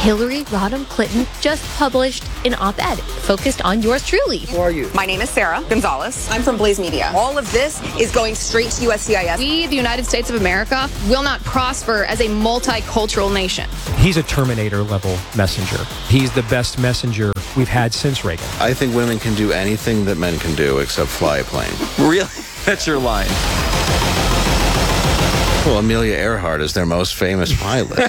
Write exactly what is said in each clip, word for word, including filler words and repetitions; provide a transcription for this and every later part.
Hillary Rodham Clinton just published an op-ed focused on yours truly. Who are you? My name is Sarah Gonzalez. I'm from Blaze Media. All of this is going straight to U S C I S. We, the United States of America, will not prosper as a multicultural nation. He's a Terminator-level messenger. He's the best messenger we've had since Reagan. I think women can do anything that men can do except fly a plane. Really? That's your line. Well, Amelia Earhart is their most famous pilot.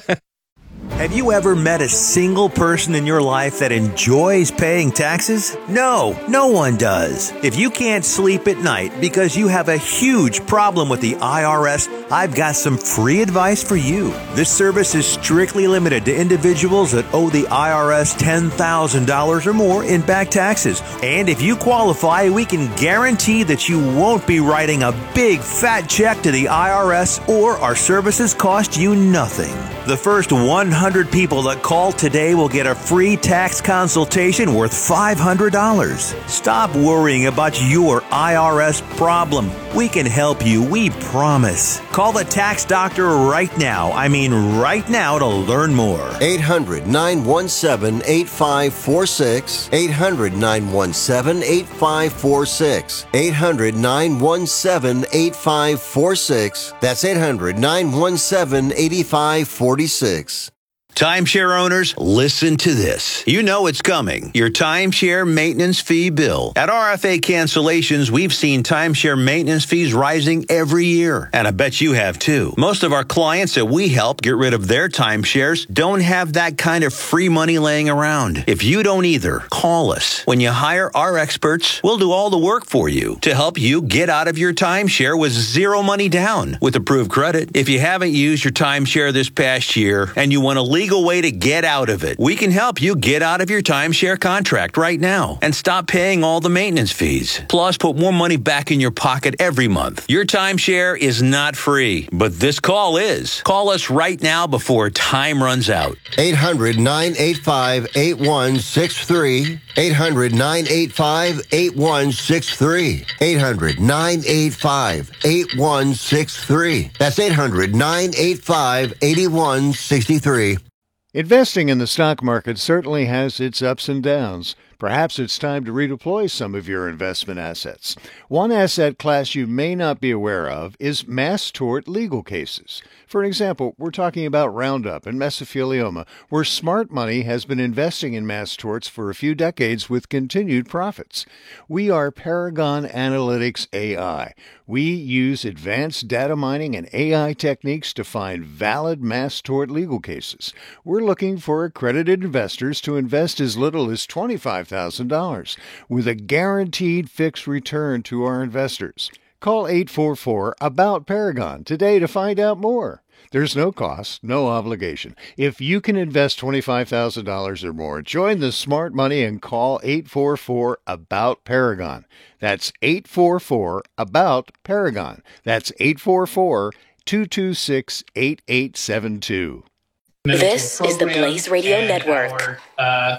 Have you ever met a single person in your life that enjoys paying taxes? No, no one does. If you can't sleep at night because you have a huge problem with the I R S, I've got some free advice for you. This service is strictly limited to individuals that owe the I R S ten thousand dollars or more in back taxes. And if you qualify, we can guarantee that you won't be writing a big fat check to the I R S, or our services cost you nothing. The first one hundred people that call today will get a free tax consultation worth five hundred dollars. Stop worrying about your I R S problem. We can help you, we promise. Call the tax doctor right now. I mean right now to learn more. eight hundred, nine one seven, eight five four six. eight hundred, nine one seven, eight five four six. eight hundred, nine one seven, eight five four six. That's eight hundred, nine one seven, eight five four six. Timeshare owners, listen to this. You know it's coming. Your timeshare maintenance fee bill. At R F A Cancellations, we've seen timeshare maintenance fees rising every year. And I bet you have too. Most of our clients that we help get rid of their timeshares don't have that kind of free money laying around. If you don't either, call us. When you hire our experts, we'll do all the work for you to help you get out of your timeshare with zero money down with approved credit. If you haven't used your timeshare this past year and you want to leave legal way to get out of it, we can help you get out of your timeshare contract right now and stop paying all the maintenance fees. Plus, put more money back in your pocket every month. Your timeshare is not free, but this call is. Call us right now before time runs out. eight hundred, nine eight five, eight one six three. eight hundred, nine eight five, eight one six three. eight hundred, nine eight five, eight one six three. That's eight hundred, nine eight five, eight one six three. Investing in the stock market certainly has its ups and downs. Perhaps it's time to redeploy some of your investment assets. One asset class you may not be aware of is mass tort legal cases. For example, we're talking about Roundup and mesothelioma, where smart money has been investing in mass torts for a few decades with continued profits. We are Paragon Analytics A I. We use advanced data mining and A I techniques to find valid mass tort legal cases. We're looking for accredited investors to invest as little as twenty-five thousand dollars with a guaranteed fixed return to our investors. Call eight four four, ABOUT Paragon today to find out more. There's no cost, no obligation. If you can invest twenty-five thousand dollars or more, join the smart money and call eight four four, ABOUT Paragon. That's eight four four, ABOUT Paragon. That's eight four four, two two six, eight eight seven two. This is the Blaze Radio Network. Our, uh,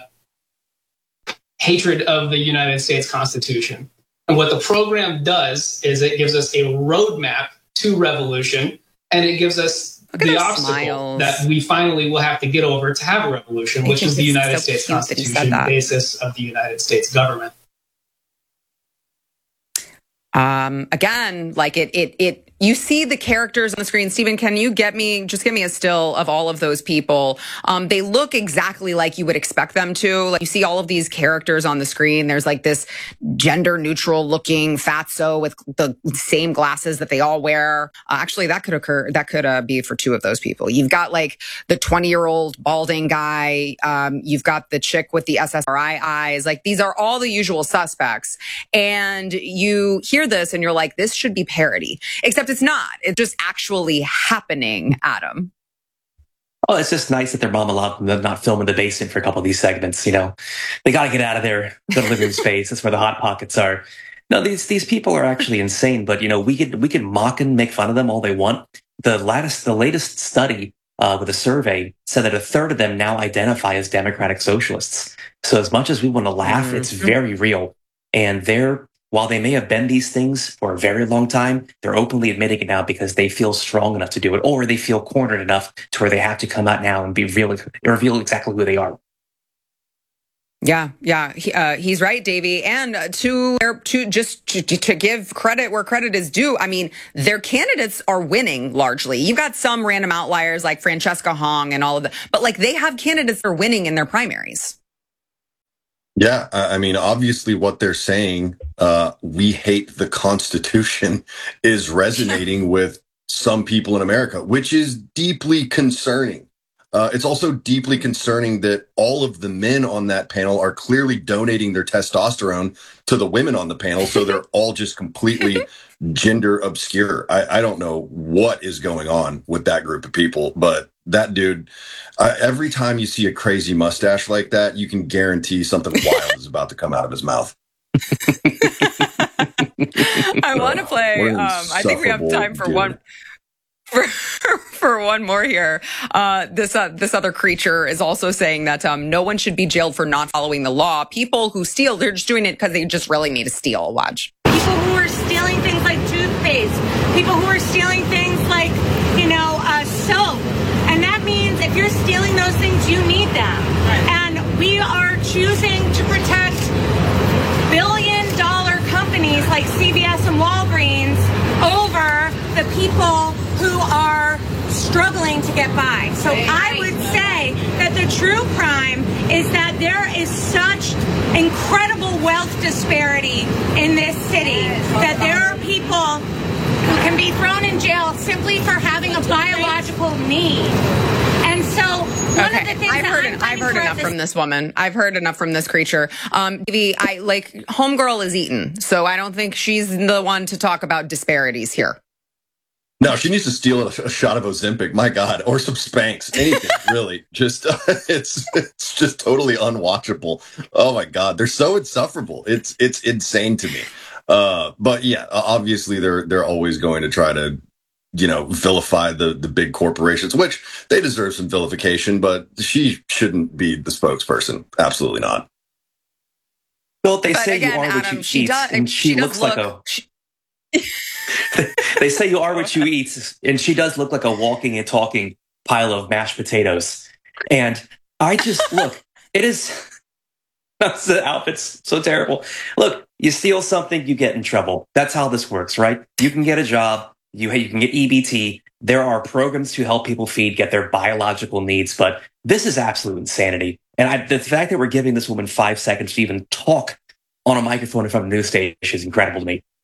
hatred of the United States Constitution. And what the program does is it gives us a roadmap to revolution, and it gives us Look at the those obstacle smiles. that we finally will have to get over to have a revolution, which is the United so States cute that he said Constitution, that. basis of the United States government. Um, again, like it, it, it, you see the characters on the screen. Stephen, can you get me, just give me a still of all of those people? Um, they look exactly like you would expect them to. Like you see all of these characters on the screen. There's like this gender neutral looking fatso with the same glasses that they all wear. Uh, actually, that could occur. That could uh, be for two of those people. You've got like the twenty year old balding guy. Um, you've got the chick with the S S R I eyes. Like these are all the usual suspects. And you hear this and you're like, this should be parody, except it's not. It's just actually happening, Adam. Oh, it's just nice that their mom allowed them to not film in the basement for a couple of these segments. You know, they got to get out of their the living room space. That's where the hot pockets are. No, these these people are actually insane. But you know, we can we can mock and make fun of them all they want. The latest the latest study uh, with a survey said that a third of them now identify as democratic socialists. So as much as we want to laugh, mm-hmm. it's very real, and they're while they may have been these things for a very long time, they're openly admitting it now because they feel strong enough to do it, or they feel cornered enough to where they have to come out now and be real, reveal exactly who they are. Yeah, yeah, he, uh, he's right, Davey. And to to just to, to give credit where credit is due, I mean, their candidates are winning largely. You've got some random outliers like Francesca Hong and all of that, but like they have candidates that are winning in their primaries. Yeah, I mean, obviously what they're saying, uh, we hate the Constitution, is resonating with some people in America, which is deeply concerning. Uh, it's also deeply concerning that all of the men on that panel are clearly donating their testosterone to the women on the panel, so they're all just completely gender obscure. I, I don't know what is going on with that group of people, but that dude, uh, every time you see a crazy mustache like that, you can guarantee something wild is about to come out of his mouth. I want to play. Um, I think we have time for dude. one. For, for one more here, uh, this uh, this other creature is also saying that um, no one should be jailed for not following the law. People who steal, they're just doing it because they just really need to steal. Watch. People who are stealing things like toothpaste. People who are stealing things like, you know, uh, soap. And that means if you're stealing those things, you need them. Right. And we are choosing to protect billion dollar companies like C V S and Walgreens over the people who are struggling to get by. So I would say that the true crime is that there is such incredible wealth disparity in this city that there are people who can be thrown in jail simply for having a biological need. And so one okay. of the things I've that heard, I'm I've heard enough from this woman. I've heard enough from this creature. Um, Davey, I like homegirl is eaten, so I don't think she's the one to talk about disparities here. No, she needs to steal a, a shot of Ozempic, my God, or some Spanx, anything, really. Just uh, it's it's just totally unwatchable. Oh my God, they're so insufferable. It's it's insane to me. Uh, but yeah, obviously they're they're always going to try to, you know, vilify the the big corporations, which they deserve some vilification. But she shouldn't be the spokesperson. Absolutely not. Well, they but say again, you are what Adam, you she eat, does, and she, she looks look, like a. She, They say you are what you eat, and she does look like a walking and talking pile of mashed potatoes. And I just look, it is the outfit's so terrible. Look, you steal something, you get in trouble. That's how this works, right? You can get a job, you you can get E B T. There are programs to help people feed, get their biological needs, but this is absolute insanity. And I, the fact that we're giving this woman five seconds to even talk on a microphone in front of a news station is incredible to me.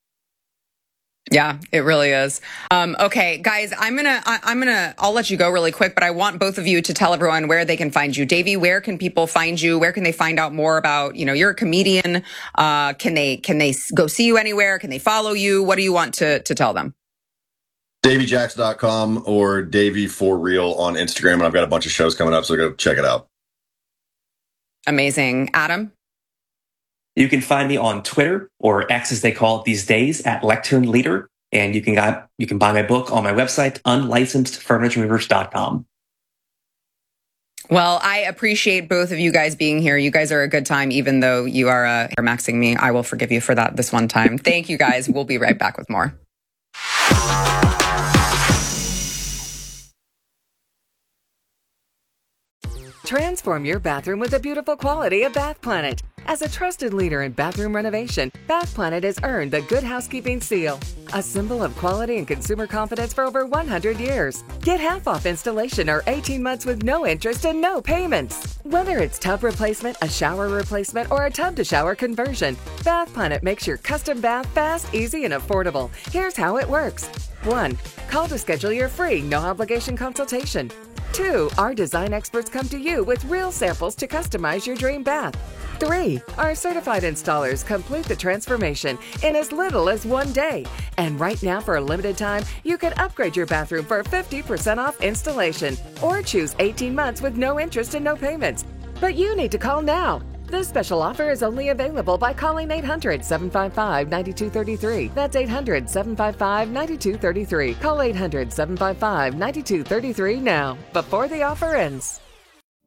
Yeah, it really is. Um, okay, guys, I'm gonna, I, I'm gonna, I'll let you go really quick, but I want both of you to tell everyone where they can find you. Davey, where can people find you? Where can they find out more about, you know, you're a comedian. Uh, can they, can they go see you anywhere? Can they follow you? What do you want to, to tell them? Davey Jax dot com or Davey for Real on Instagram. And I've got a bunch of shows coming up, so go check it out. Amazing. Adam? You can find me on Twitter, or X as they call it these days, at Lectern Leader. And you can got, you can buy my book on my website, unlicensed furniture movers dot com. Well, I appreciate both of you guys being here. You guys are a good time, even though you are uh, maxing me. I will forgive you for that this one time. Thank you, guys. We'll be right back with more. Transform your bathroom with the beautiful quality of Bath Planet. As a trusted leader in bathroom renovation, Bath Planet has earned the Good Housekeeping seal, a symbol of quality and consumer confidence for over one hundred years. Get half off installation or eighteen months with no interest and no payments. Whether it's tub replacement, a shower replacement, or a tub-to-shower conversion, Bath Planet makes your custom bath fast, easy, and affordable. Here's how it works. one. Call to schedule your free, no-obligation consultation. two. Our design experts come to you with real samples to customize your dream bath. three. Our certified installers complete the transformation in as little as one day. And right now, for a limited time, you can upgrade your bathroom for fifty percent off installation or choose eighteen months with no interest and no payments. But you need to call now. This special offer is only available by calling eight hundred, seven five five, nine two three three. That's eight hundred, seven five five, nine two three three. Call eight hundred, seven five five, nine two three three now, before the offer ends.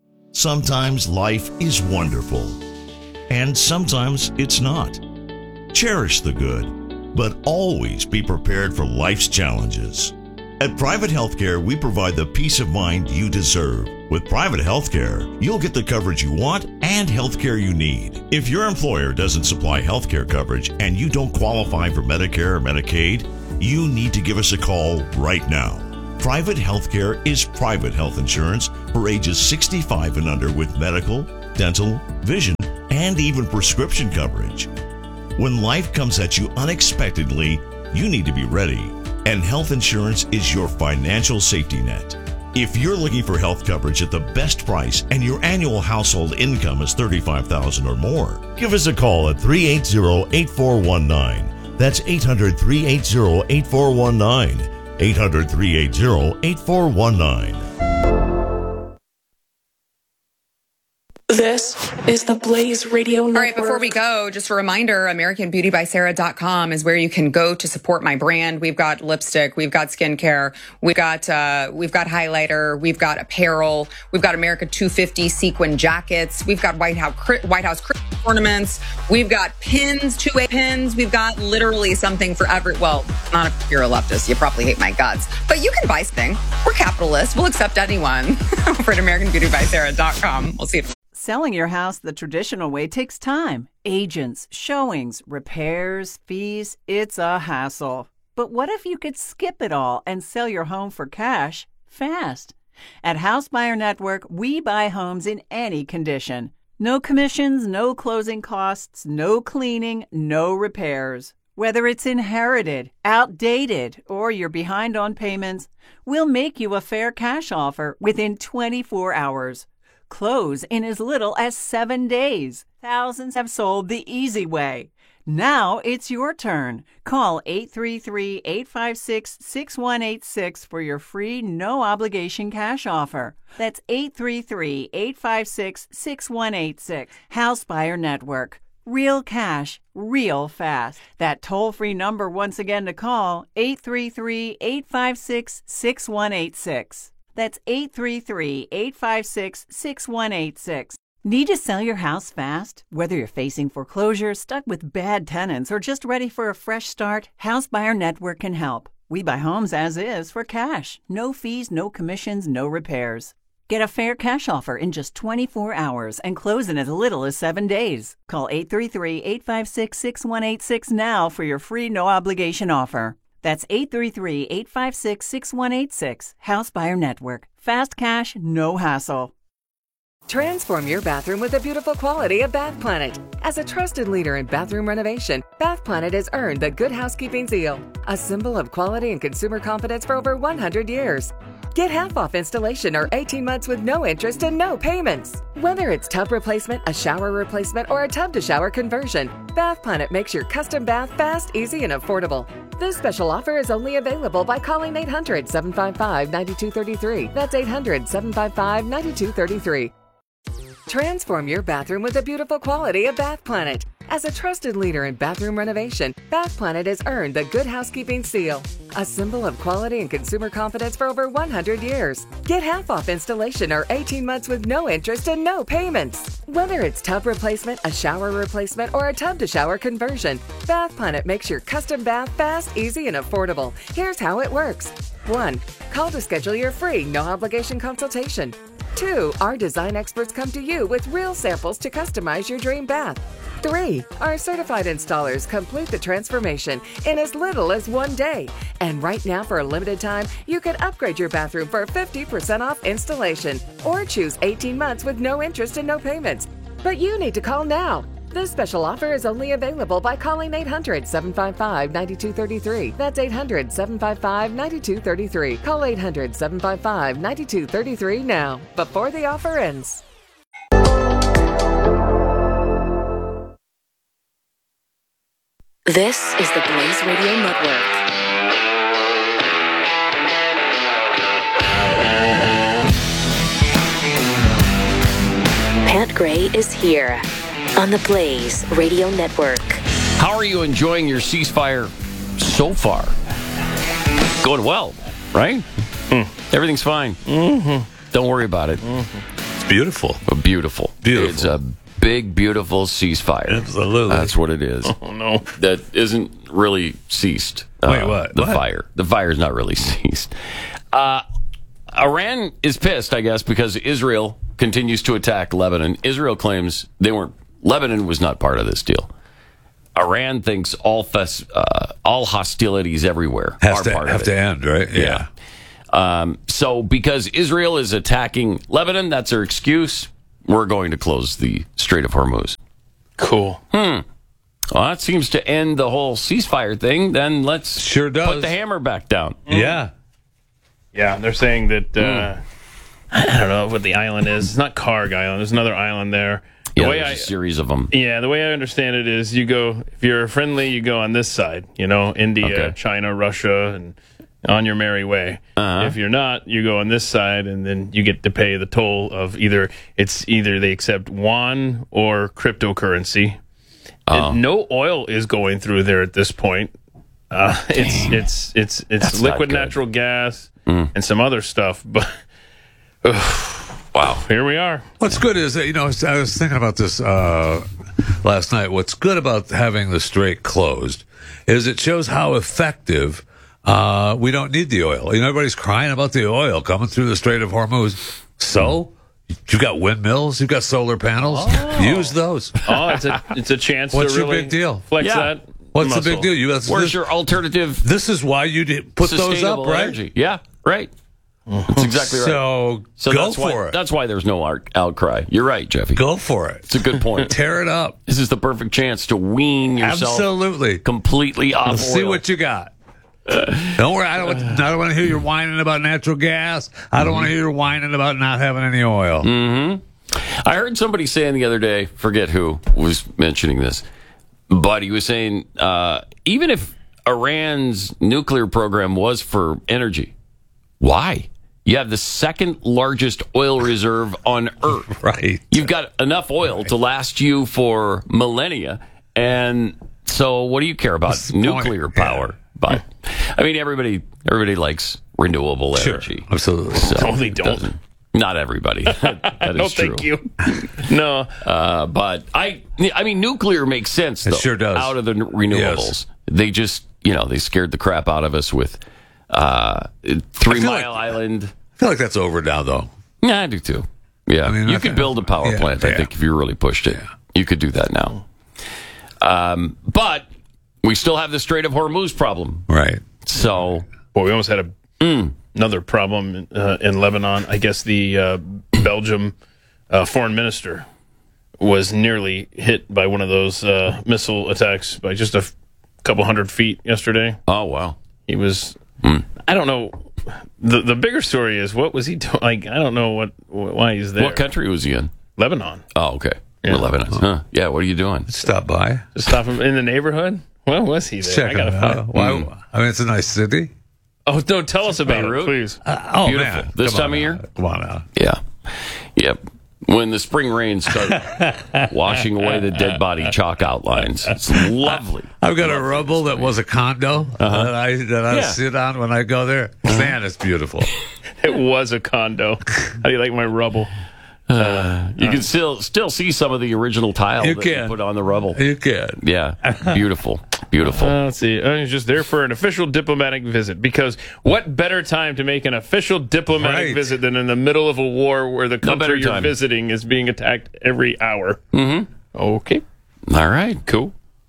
Sometimes life is wonderful, and sometimes it's not. Cherish the good, but always be prepared for life's challenges. At Private Healthcare, we provide the peace of mind you deserve. With Private Healthcare, you'll get the coverage you want and healthcare you need. If your employer doesn't supply healthcare coverage and you don't qualify for Medicare or Medicaid, you need to give us a call right now. Private Healthcare is private health insurance for ages sixty-five and under with medical, dental, vision, and even prescription coverage. When life comes at you unexpectedly, you need to be ready. And health insurance is your financial safety net. If you're looking for health coverage at the best price and your annual household income is thirty-five thousand dollars or more, give us a call at three eight zero, eight four one nine. That's eight hundred, three eight zero, eight four one nine. eight hundred, three eight zero, eight four one nine. This is the Blaze Radio Network. All right, before we go, just a reminder, American Beauty by Sarah dot com is where you can go to support my brand. We've got lipstick, we've got skincare, we've got uh, we've got highlighter, we've got apparel, we've got America two fifty sequin jackets, we've got White House White House ornaments, we've got pins, two-way pins, we've got literally something for every, well, not if you're a leftist, you probably hate my guts, but you can buy something. We're capitalists, we'll accept anyone over at American Beauty by Sarah dot com. We'll see you. Selling your house the traditional way takes time. Agents, showings, repairs, fees. It's a hassle. But what if you could skip it all and sell your home for cash fast? At House Buyer Network, we buy homes in any condition. No commissions, no closing costs, no cleaning, no repairs. Whether it's inherited, outdated, or you're behind on payments, we'll make you a fair cash offer within twenty-four hours. Close in as little as seven days. Thousands have sold the easy way. Now it's your turn. Call eight three three, eight five six, six one eight six for your free no-obligation cash offer. That's eight three three, eight five six, six one eight six. House Buyer Network. Real cash, real fast. That toll-free number once again to call, eight three three, eight five six, six one eight six. That's eight three three, eight five six, six one eight six. Need to sell your house fast? Whether you're facing foreclosure, stuck with bad tenants, or just ready for a fresh start, House Buyer Network can help. We buy homes as is for cash. No fees, no commissions, no repairs. Get a fair cash offer in just twenty-four hours and close in as little as seven days. Call eight three three, eight five six, six one eight six now for your free no-obligation offer. That's eight three three, eight five six, six one eight six. House Buyer Network. Fast cash, no hassle. Transform your bathroom with the beautiful quality of Bath Planet. As a trusted leader in bathroom renovation, Bath Planet has earned the Good Housekeeping seal, a symbol of quality and consumer confidence for over one hundred years. Get half off installation or eighteen months with no interest and no payments. Whether it's tub replacement, a shower replacement, or a tub-to-shower conversion, Bath Planet makes your custom bath fast, easy, and affordable. This special offer is only available by calling eight hundred, seven five five, nine two three three. That's eight hundred, seven five five, nine two three three. Transform your bathroom with the beautiful quality of Bath Planet. As a trusted leader in bathroom renovation, Bath Planet has earned the Good Housekeeping seal, a symbol of quality and consumer confidence for over one hundred years. Get half off installation or eighteen months with no interest and no payments. Whether it's tub replacement, a shower replacement, or a tub-to-shower conversion, Bath Planet makes your custom bath fast, easy, and affordable. Here's how it works. one. Call to schedule your free no-obligation consultation. two. Our design experts come to you with real samples to customize your dream bath. three. Our certified installers complete the transformation in as little as one day. And right now, for a limited time, you can upgrade your bathroom for fifty percent off installation or choose eighteen months with no interest and no payments. But you need to call now. This special offer is only available by calling eight hundred, seven five five, nine two three three. That's eight hundred, seven five five, nine two three three. Call eight hundred, seven five five, nine two three three now, before the offer ends. This is the Blaze Radio Network. Pat Gray is here on the Blaze Radio Network. How are you enjoying your ceasefire so far? Going well, right? Mm. Everything's fine. Mm-hmm. Don't worry about it. Mm-hmm. It's beautiful. Beautiful. Beautiful. It's a big, beautiful ceasefire. Absolutely. That's what it is. Oh, no. That isn't really ceased. Uh, Wait, what? The What? fire. The fire's not really ceased. Uh, Iran is pissed, I guess, because Israel continues to attack Lebanon. Israel claims they weren't. Lebanon was not part of this deal. Iran thinks all fes, uh, all hostilities everywhere Has are to, part have of it. to end, right? Yeah. Um, so because Israel is attacking Lebanon, that's their excuse. We're going to close the Strait of Hormuz. Cool. Hmm. Well, that seems to end the whole ceasefire thing. Then let's sure does. put the hammer back down. Yeah. Yeah, they're saying that, uh, Mm. I don't know what the island is. It's not Karg Island. There's another island there. The Yeah, way there's I, a series of them. Yeah, the way I understand it is you go, if you're friendly, you go on this side, you know, India, Okay. China, Russia, and on your merry way. Uh-huh. If you're not, you go on this side, and then you get to pay the toll of either, it's either they accept yuan or cryptocurrency. Oh. And no oil is going through there at this point. Uh, it's, it's, it's, it's That's not liquid good. natural gas Mm. and some other stuff, but wow, here we are. What's good is that, you know, I was thinking about this uh, last night. What's good about having the strait closed is it shows how effective uh, we don't need the oil. You know, everybody's crying about the oil coming through the Strait of Hormuz. So, you've got windmills, you've got solar panels. Oh. Use those. Oh, it's a it's a chance What's to your really big deal? flex Yeah. that. What's muscle. the big deal? You that's, Where's this, your alternative this is why you did put those up, sustainable right? energy? Yeah, right. That's exactly right. So, So go that's for why, it. That's why there's no out- outcry. You're right, Jeffy. Go for it. It's a good point. Tear it up. This is the perfect chance to wean yourself Absolutely. completely off Let's see oil. what you got. Don't worry. I don't. I don't want to hear you whining about natural gas. I don't want to hear you whining about not having any oil. Mm-hmm. I heard somebody saying the other day, forget who was mentioning this, but he was saying uh, even if Iran's nuclear program was for energy, why? You have the second largest oil reserve on Earth. Right. You've got enough oil to last you for millennia. And so what do you care about nuclear power? But I mean, everybody everybody likes renewable Sure. energy. Absolutely. So No, they it don't. doesn't- Not everybody. That is No, true. thank you. No. Uh, but I, I mean, nuclear makes sense. Though, It sure does. Out of the n- renewables, Yes. they just, you know, they scared the crap out of us with uh, Three I feel Mile like- Island. I feel like that's over now, though. Yeah, I do too. Yeah, I mean, you I could think- build a power yeah, plant. I yeah. think if you really pushed it, you could do that now. Um, but we still have the Strait of Hormuz problem. Right. So, Boy, we almost had a mm, another problem uh, in Lebanon. I guess the uh, Belgium uh, foreign minister was nearly hit by one of those uh, missile attacks by just a f- couple hundred feet yesterday. oh wow. He was. Mm. I don't know. The the bigger story is what was he doing? Like I don't know what why he's there. What country was he in? Lebanon. Oh, okay. Yeah. Lebanon. Huh. Yeah. What are you doing? Stop by. Just stop him in the neighborhood. Where was he there? Check I it gotta out. find. Why? Mm. I mean, it's a nice city. Oh no! Tell us about Beirut? it, please. Uh, oh Beautiful. man, This Come time on of year? now. Come on now. Yeah. Yep. When the spring rains start washing away the dead body chalk outlines. It's lovely. I've got a rubble that was a condo Uh-huh. that I that I Yeah. sit on when I go there. Man, it's beautiful. It was a condo. How do you like my rubble? Uh, you can still still see some of the original tile You that you can. put on the rubble. You can. Yeah. Beautiful. Beautiful. Uh, let's see. Uh, he's just there for an official diplomatic visit because what better time to make an official diplomatic Right. visit than in the middle of a war where the No better country you're time. visiting is being attacked every hour? Mm-hmm. Okay. All right. Cool.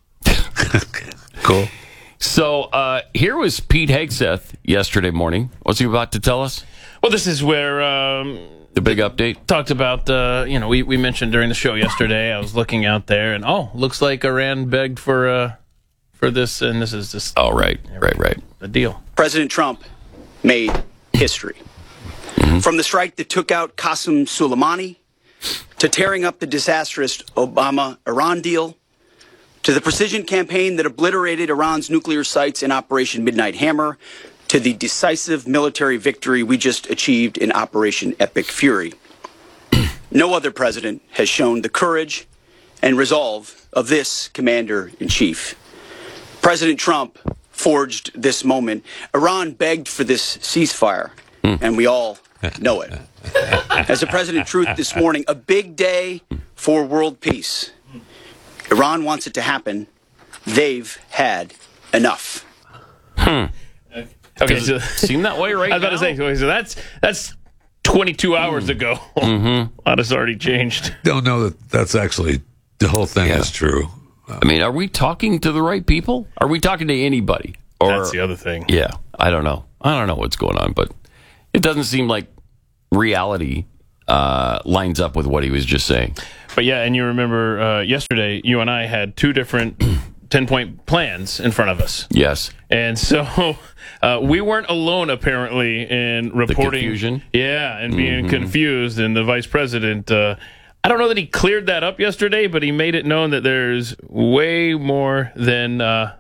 Cool. So uh, here was Pete Hegseth yesterday morning. What's he about to tell us? Well, this is where um, The big update? talked about, uh, you know, we, we mentioned during the show yesterday, I was looking out there and, oh, looks like Iran begged for uh, for this, and this is just Oh, right. Right, right. the deal. President Trump made history. Mm-hmm. From the strike that took out Qasem Soleimani, to tearing up the disastrous Obama-Iran deal, to the precision campaign that obliterated Iran's nuclear sites in Operation Midnight Hammer, to the decisive military victory we just achieved in Operation Epic Fury. No other president has shown the courage and resolve of this commander-in-chief. President Trump forged this moment. Iran begged for this ceasefire, and we all know it. As the President Truth this morning, a big day for world peace. Iran wants it to happen. They've had enough. Hmm. Okay, Does so it seem that way right I was about now? to say, okay, so that's that's twenty-two hours ago. Mm-hmm. A lot has already changed. Don't know that that's actually the whole thing Yeah. is true. I mean, are we talking to the right people? Are we talking to anybody? Or, That's the other thing. Yeah, I don't know. I don't know what's going on, but it doesn't seem like reality uh, lines up with what he was just saying. But yeah, and you remember uh, yesterday, you and I had two different ten-point plans in front of us. Yes. And so uh, we weren't alone, apparently, in reporting. confusion? Yeah, and being Mhm. confused. And the vice president, uh, I don't know that he cleared that up yesterday, but he made it known that there's way more than uh,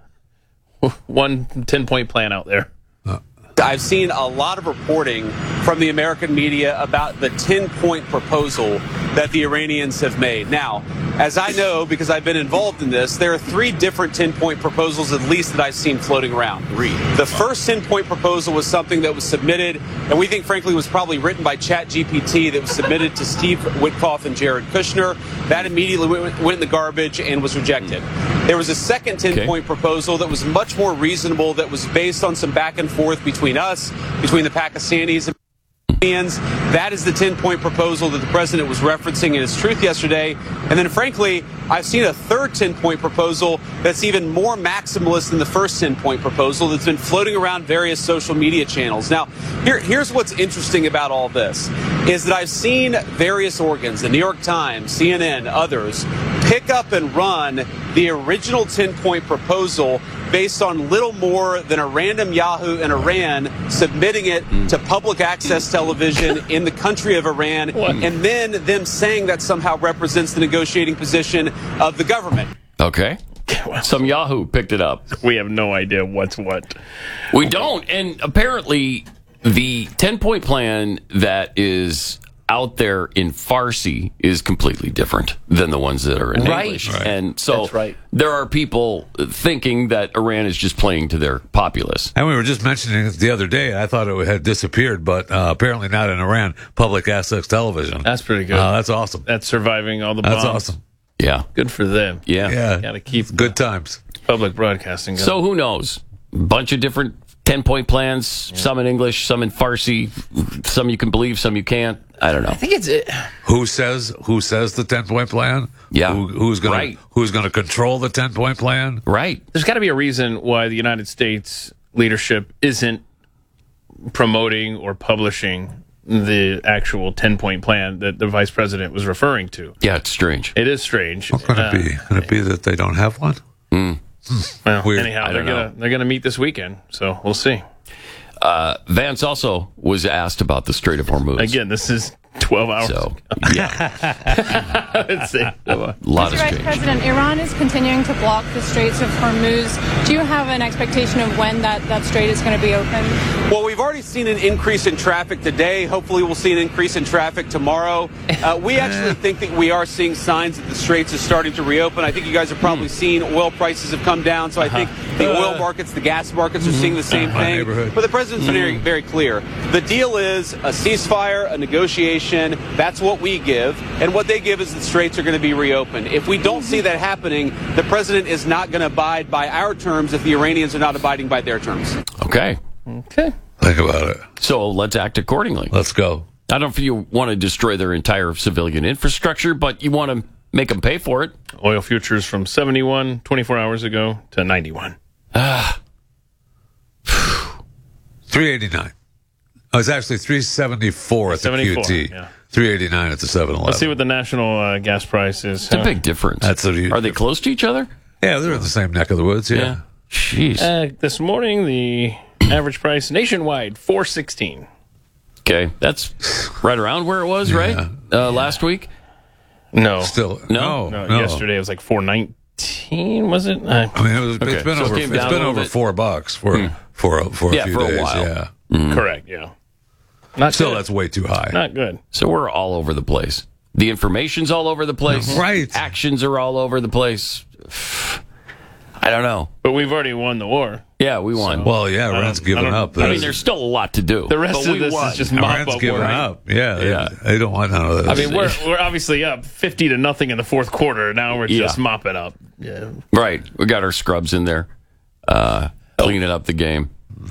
one ten-point plan out there. I've seen a lot of reporting from the American media about the ten-point proposal that the Iranians have made. Now, as I know, because I've been involved in this, there are three different ten-point proposals, at least, that I've seen floating around. Three. The first ten-point proposal was something that was submitted, and we think, frankly, was probably written by ChatGPT, that was submitted to Steve Witkoff and Jared Kushner. That immediately went, went in the garbage and was rejected. There was a second ten-point okay. proposal that was much more reasonable, that was based on some back and forth between us, between the Pakistanis and Iranians. That is the ten-point proposal that the president was referencing in his truth yesterday. And then, frankly, I've seen a third ten-point proposal that's even more maximalist than the first ten-point proposal that's been floating around various social media channels. Now, here, here's what's interesting about all this, is that I've seen various organs, the New York Times, C N N, others, pick up and run the original ten-point proposal based on little more than a random Yahoo in Iran submitting it to public access television in the country of Iran, what? and then them saying that somehow represents the negotiating position of the government. Okay. Some Yahoo picked it up. We have no idea what's what. We don't. And apparently the ten-point plan that is out there in Farsi is completely different than the ones that are in Right. English. Right. And so That's right. there are people thinking that Iran is just playing to their populace. And we were just mentioning it the other day. I thought it had disappeared, but uh, apparently not in Iran. Public access television. That's pretty good. Uh, that's awesome. That's surviving all the bombs. That's awesome. Yeah. Good for them. Yeah. Yeah. Got to keep good times. Public broadcasting going. So who knows? Bunch of different ten-point plans, yeah. some in English, some in Farsi, some you can believe, some you can't. I don't know. I think it's it. Who says who says the ten-point plan? Yeah. Who, who's going right. to who's going to control the ten-point plan? Right. There's got to be a reason why the United States leadership isn't promoting or publishing the actual ten-point plan that the vice president was referring to. Yeah, it's strange. It is strange. What could uh, it be? Could it be that they don't have one? Mm. Well, Weird. anyhow, I they're don't gonna know. they're gonna meet this weekend, so we'll see. Uh, Vance also was asked about the Strait of Hormuz. Again, this is twelve hours. So, yeah. Let's see. A lot Mister has Vice changed. President, Iran is continuing to block the Straits of Hormuz. Do you have an expectation of when that, that strait is going to be open? Well, we've already seen an increase in traffic today. Hopefully, we'll see an increase in traffic tomorrow. Uh, we actually think that we are seeing signs that the Straits is starting to reopen. I think you guys have probably seen oil prices have come down, so I think the oil markets, the gas markets are seeing the same My thing. neighborhood. But the president's been very, very clear. The deal is a ceasefire, a negotiation. That's what we give, and what they give is the Straits are going to be reopened. If we don't see that happening, the president is not going to abide by our terms if the Iranians are not abiding by their terms. Okay. Okay. Think about it. So let's act accordingly. Let's go. I don't know if you want to destroy their entire civilian infrastructure, but you want to make them pay for it. Oil futures from seventy-one twenty-four hours ago to ninety-one. Ah. three eighty-nine. Oh, it's actually three seventy-four at the Q T. Yeah. three eighty-nine at the seven eleven. Let's see what the national uh, gas price is. It's a big difference. That's a, Are they close to each other? Yeah, they're in the same neck of the woods. Yeah. Yeah. Jeez. Uh, this morning, the average price nationwide four sixteen. Okay, that's right around where it was, Yeah. right? Uh, last week. No, Still, No? no, no, no. Yesterday it was like four nineteen. Was it? Uh, I mean, it was, Okay, it's been so it over. came It's down a been little over bit. four bucks for Hmm. for a, for a Yeah, few for a days. while. Yeah. Correct. Yeah. Not Still, good. that's way too high. Not good. So we're all over the place. The information's all over the place. Right. Actions are all over the place. I don't know. But we've already won the war. Yeah, we won. So, Well, yeah, Iran's given up. I mean, there's still a lot to do. The rest but of we this won. is just mop Iran's up given war. up. Yeah, they, Yeah. they don't want none of this. I mean, we're we're obviously up fifty to nothing in the fourth quarter. Now we're just Yeah. mop it up. Yeah. Right. We got our scrubs in there, uh, cleaning up the game.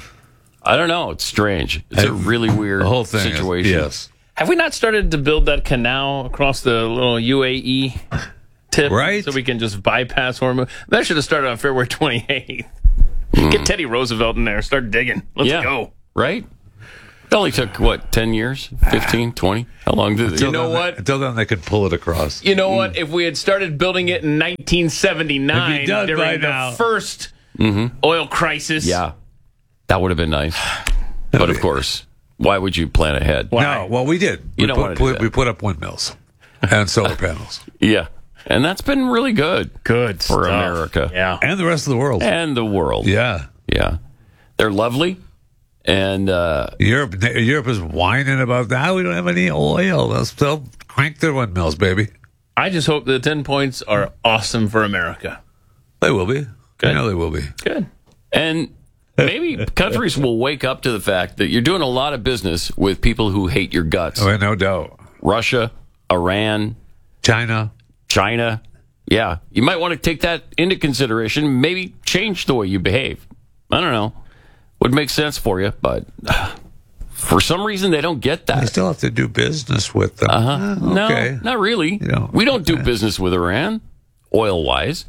I don't know. It's strange. It's a really weird the whole thing is- situation. yes. Have we not started to build that canal across the little U A E tip? Right. So we can just bypass Hormuz? That should have started on February twenty-eighth. Get Teddy Roosevelt in there. Start digging. Let's Yeah. go. Right? It only took, what, ten years? fifteen, twenty? How long did it? Until You know then, what? Until then, they could pull it across. You know what? If we had started building it in nineteen It'd seventy-nine be done by during the now. first Mm-hmm. oil crisis. Yeah. That would have been nice. But of course, why would you plan ahead? No, well, we did. You we don't put, wanna do we, that. we put up windmills and solar panels. Yeah. And that's been really good. Good for stuff. America. Yeah. And the rest of the world. And the world. Yeah. Yeah. They're lovely. And uh, Europe Europe is whining about that. We don't have any oil. They'll still crank their windmills, baby. I just hope the ten points are awesome for America. They will be. Good. I know they will be. Good. And maybe countries will wake up to the fact that you're doing a lot of business with people who hate your guts. Oh, no doubt. Russia, Iran, China. China. Yeah. You might want to take that into consideration. Maybe change the way you behave. I don't know. Would make sense for you, but uh, for some reason they don't get that. You still have to do business with them. Uh-huh. Uh, okay. No, not really. You don't- we don't do business with Iran, oil-wise.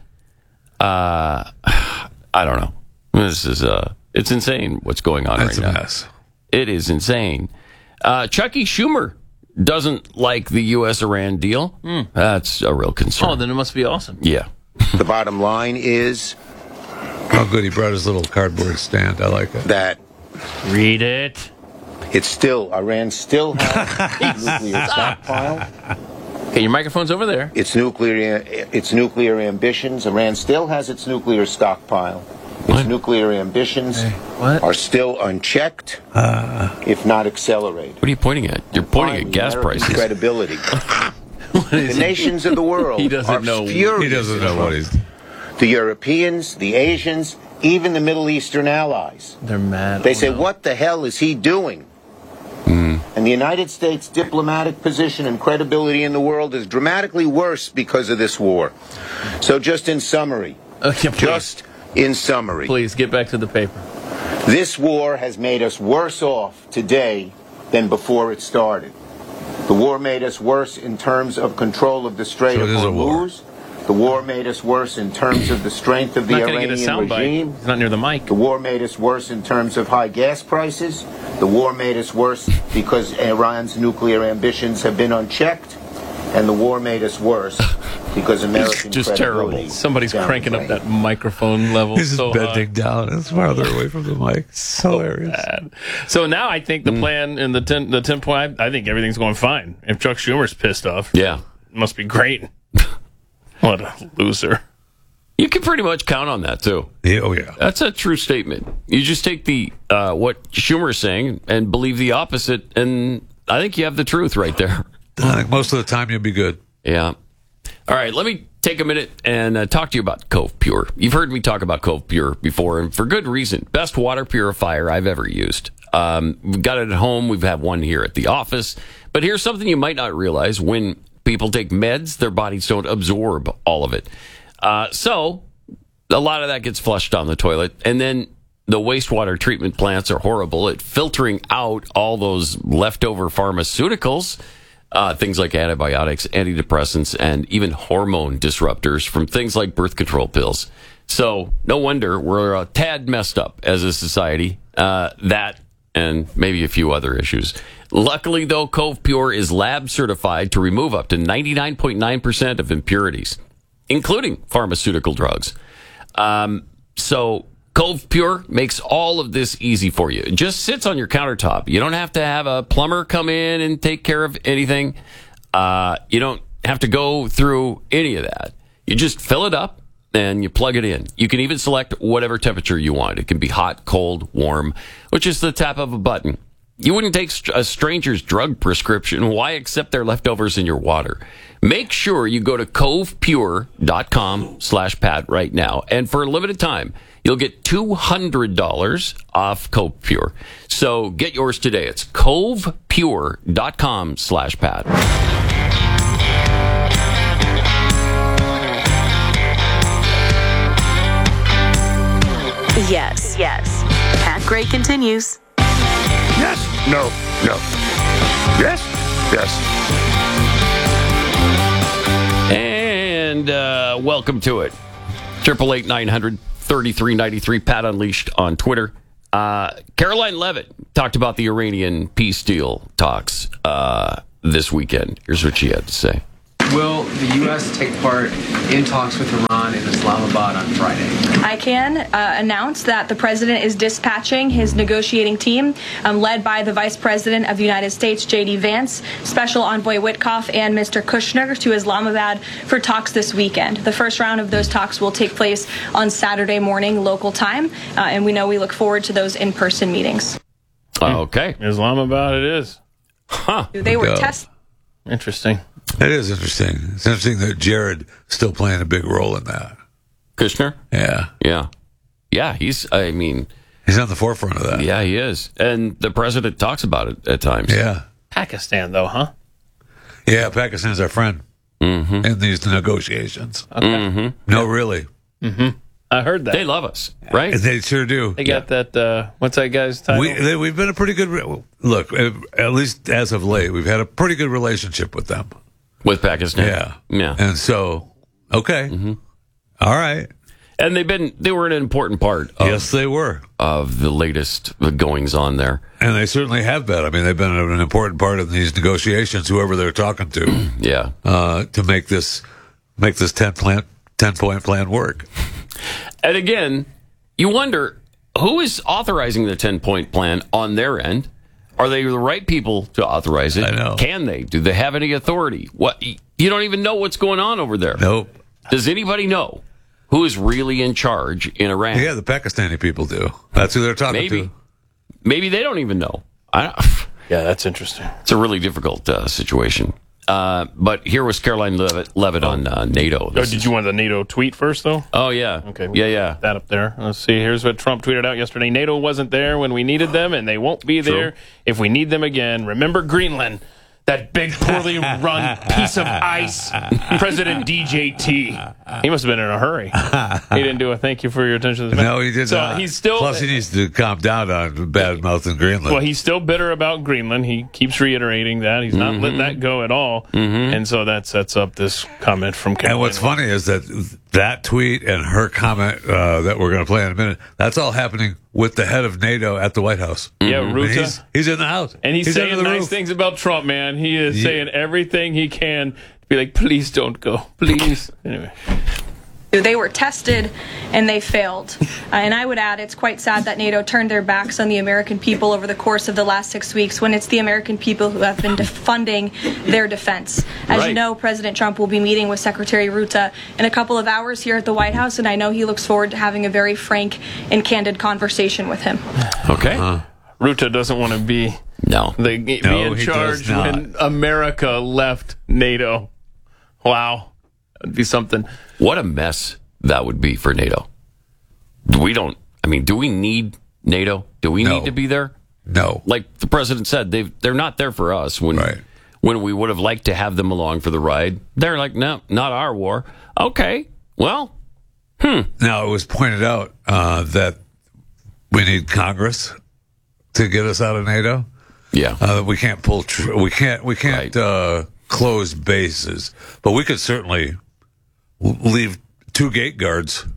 Uh, I don't know. This is uh, it's insane what's going on That's right a now. mess. It is insane. Uh, Chucky Schumer doesn't like the U S Iran deal. That's a real concern. Oh, then it must be awesome. Yeah. The bottom line is How good he brought his little cardboard stand. I like it. that Read it. it's still, Iran still has a nuclear stockpile. Okay, your microphone's over there. Its nuclear, its nuclear ambitions. Iran still has its nuclear stockpile. Its What? nuclear ambitions what? are still unchecked, if not accelerated. What are you pointing at? You're pointing at gas American prices. Credibility. The nations of the world He doesn't are know. furious. He doesn't know what he's. The Europeans, the Asians, even the Middle Eastern allies. They're mad. They Oh, say, no. what the hell is he doing? And the United States' diplomatic position and credibility in the world is dramatically worse because of this war. So just in summary, Okay, please, just in summary, please get back to the paper. this war has made us worse off today than before it started. The war made us worse in terms of control of the Strait So of it is a war. Hormuz. The war made us worse in terms of the strength of the I'm not going to get a Iranian soundbite. regime. It's not near the mic. The war made us worse in terms of high gas prices. The war made us worse because Iran's nuclear ambitions have been unchecked. And the war made us worse because American just credibility terrible. Somebody's is cranking up downplayed. that microphone level He's just so bending high. down. It's farther away from the mic. It's So hilarious. bad. So now I think the plan and the ten, the ten point. I think everything's going fine. If Chuck Schumer's pissed off, Yeah. it must be great. What a loser! You can pretty much count on that, too. Yeah, oh, yeah. That's a true statement. You just take the uh, what Schumer is saying and believe the opposite, and I think you have the truth right there. I think most of the time you'll be good. Yeah. All right, let me take a minute and uh, talk to you about Cove Pure. You've heard me talk about Cove Pure before, and for good reason. Best water purifier I've ever used. Um, we've got it at home. We've had one here at the office. But here's something you might not realize. When people take meds, their bodies don't absorb all of it. Uh, so a lot of that gets flushed down the toilet. And then the wastewater treatment plants are horrible at filtering out all those leftover pharmaceuticals, uh, things like antibiotics, antidepressants, and even hormone disruptors from things like birth control pills. So no wonder we're a tad messed up as a society. Uh, that and maybe a few other issues. Luckily, though, Cove Pure is lab certified to remove up to ninety-nine point nine percent of impurities, including pharmaceutical drugs. Um, so Cove Pure makes all of this easy for you. It just sits on your countertop. You don't have to have a plumber come in and take care of anything. Uh, you don't have to go through any of that. You just fill it up and you plug it in. You can even select whatever temperature you want. It can be hot, cold, warm, which is the tap of a button. You wouldn't take a stranger's drug prescription. Why accept their leftovers in your water? Make sure you go to covepure.com slash Pat right now. And for a limited time, you'll get two hundred dollars off Cove Pure. So get yours today. It's covepure.com slash Pat. Yes, yes. Pat Gray continues. Yes, no, no. Yes, yes. And uh, welcome to it. Triple eight nine hundred thirty-three ninety-three. Pat Unleashed on Twitter. Uh, Caroline Levitt talked about the Iranian peace deal talks uh, this weekend. Here's what she had to say. Will the U S take part in talks with Iran in Islamabad on Friday? I can uh, announce that the president is dispatching his negotiating team, um, led by the Vice President of the United States, J D. Vance, Special Envoy Witkoff, and Mister Kushner to Islamabad for talks this weekend. The first round of those talks will take place on Saturday morning local time, uh, and we know we look forward to those in-person meetings. Okay. Islamabad it is. Huh. They were Go. tested. Interesting. It is interesting. It's interesting that Jared still playing a big role in that. Kushner? Yeah. Yeah. Yeah, he's, I mean... He's on the forefront of that. Yeah, he is. And the president talks about it at times. Yeah. Pakistan, though, huh? Yeah, Pakistan's our friend mm-hmm. in these negotiations. Okay. Mm-hmm. No, really. Mm-hmm. I heard that. They love us, right? They sure do. They got yeah. that, uh, what's that guy's title? We, they, we've been a pretty good... Re- Look, at least as of late, we've had a pretty good relationship with them. With Pakistan? Yeah. Yeah. And so, okay. Mm-hmm. All right. And they've been, they were an important part of, yes, they were. Of the latest goings on there. And they certainly have been. I mean, they've been an important part of these negotiations, whoever they're talking to. yeah. Uh, to make this, make this ten plan, ten point plan work. And again, you wonder who is authorizing the ten point plan on their end? Are they the right people to authorize it? I know. Can they? Do they have any authority? What you don't even know what's going on over there. Nope. Does anybody know who is really in charge in Iran? Yeah, the Pakistani people do. That's who they're talking Maybe. to. Maybe they don't even know. I don't, yeah, that's interesting. It's a really difficult uh, situation. Uh, but here was Caroline Levitt, Levitt oh. on uh, NATO. Oh, did is... you want the NATO tweet first, though? Oh, yeah. Okay. Yeah, yeah. Put that up there. Let's see. Here's what Trump tweeted out yesterday. NATO wasn't there when we needed them, and they won't be there True. if we need them again. Remember Greenland, that big, poorly run piece of ice. President D J T. He must have been in a hurry. He didn't do a thank you for your attention to the man. No, he did so not. He's still, Plus, he needs to calm down on bad mouth in Greenland. Well, he's still bitter about Greenland. He keeps reiterating that. He's not mm-hmm. letting that go at all. Mm-hmm. And so that sets up this comment from Caroline. And what's funny is that that tweet and her comment uh, that we're going to play in a minute, that's all happening with the head of NATO at the White House. Yeah, mm-hmm. Ruta. He's, he's in the house. And he's, he's saying nice roof. things about Trump, man. He is yeah. saying everything he can to be like, please don't go. Please. Anyway. They were tested and they failed. Uh, and I would add, it's quite sad that NATO turned their backs on the American people over the course of the last six weeks when it's the American people who have been funding their defense. As right. you know, President Trump will be meeting with Secretary Ruta in a couple of hours here at the White House, and I know he looks forward to having a very frank and candid conversation with him. Okay. Uh, Ruta doesn't want to be, no. the, be no, in charge when America left NATO. Wow. That'd be something. What a mess that would be for NATO. We don't, I mean, do we need NATO? Do we no. need to be there? No. Like the president said, they they're not there for us when right. when we would have liked to have them along for the ride. They're like, no, not our war. Okay, well, hmm. Now, it was pointed out uh, that we need Congress to get us out of NATO. Yeah. Uh, we can't pull, tr- we can't, we can't right. uh, close bases, but we could certainly leave two gate guards,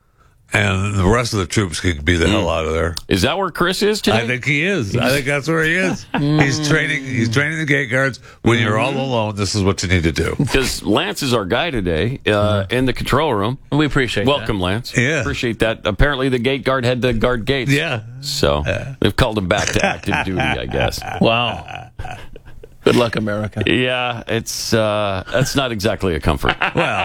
and the rest of the troops can be the mm. hell out of there. Is that where Chris is today? I think he is. I think that's where he is. He's training. He's training the gate guards. When you're all alone, this is what you need to do. Because Lance is our guy today uh, in the control room. We appreciate. Welcome, that. Lance. Yeah, appreciate that. Apparently, the gate guard had to guard gates. Yeah, so yeah. they've called him back to active duty, I guess. Wow. Good luck, America. Yeah, it's uh, that's not exactly a comfort. Well.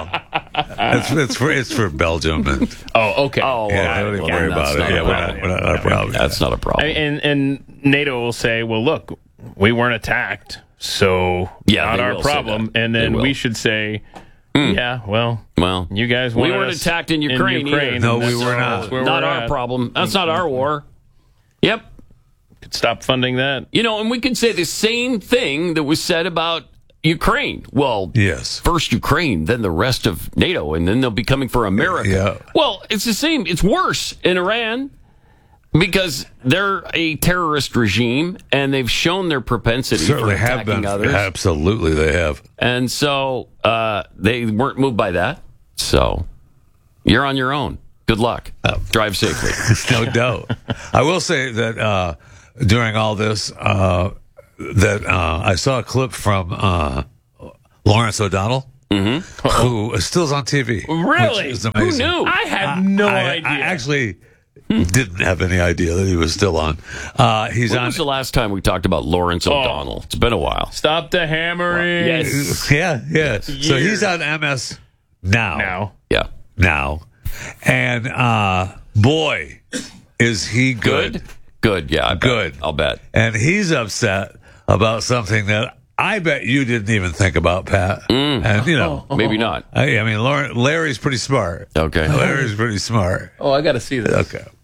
it's, it's for it's for Belgium. And, oh, okay. Oh, yeah, well, don't even again, worry that's about not it. a Yeah, we're problem. not, we're not, not a problem. That's not a problem. And and NATO will say, well, look, we weren't attacked, so Yeah, not they our will say problem. that. And They then will. we should say, yeah, well, Well, you guys we wanted weren't us attacked in Ukraine. either. Ukraine, No, and we that's were our- not. that's where Not we're our at. problem. That's not our war. Yep. Could stop funding that. You know, and we could say the same thing that was said about Ukraine. Well, yes. First Ukraine, then the rest of NATO, and then they'll be coming for America. Yeah. Well, it's the same. It's worse in Iran because they're a terrorist regime, and they've shown their propensity Certainly for have attacking been. others. Absolutely, they have. And so uh, they weren't moved by that. So you're on your own. Good luck. Drive safely. No doubt. I will say that uh, during all this, uh, that uh, I saw a clip from uh, Lawrence O'Donnell, mm-hmm. who still is on T V. Really? Which is amazing. Who knew? I had no I, idea. I actually didn't have any idea that he was still on. Uh, he's when on. was the last time we talked about Lawrence O'Donnell? It's been a while. Stop the hammering. Yes. Yeah, yeah. So he's on M S now. Now. Yeah. Now. And uh, boy, is he good. Good? Good, yeah. I bet. Good. I'll bet. And he's upset about something that I bet you didn't even think about, Pat. Mm. And, you know. Maybe not. I, I mean, Lauren, Larry's pretty smart. Okay. Larry's pretty smart. Oh, I got to see this. Okay.